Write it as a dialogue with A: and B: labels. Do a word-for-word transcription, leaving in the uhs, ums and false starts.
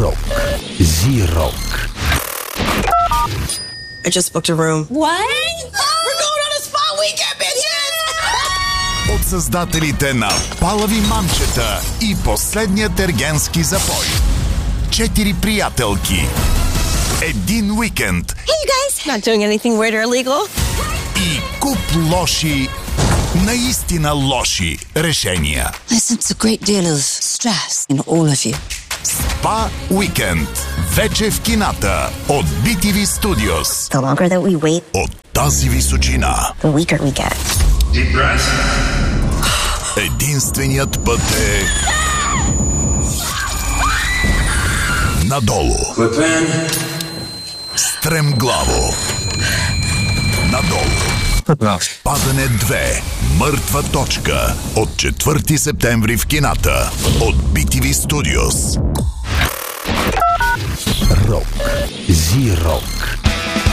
A: Рок. Z-Rock.
B: I just booked a room.
C: What? We're going on a spa weekend, bitches!
D: От създателите на Палави мамчета и Последният ергенски запой. Четири приятелки. Един уикенд.
B: Hey, you guys! Not doing anything weird or illegal?
D: И куп лоши, наистина лоши решения.
E: I sense a great deal of stress in all of you.
D: Спа уикенд. Вече в кината. От Би Ти Ви Studios.
F: The longer that we wait,
D: От тази височина.
F: the weaker we get.
G: Deep breath.
D: Единственият път е... надолу.
G: Clip in.
D: Стремглаво. Надолу. Падане две. Мъртва точка. От четвърти септември в кината. От Би Ти Ви Studios.
A: Рок. Z-Rock.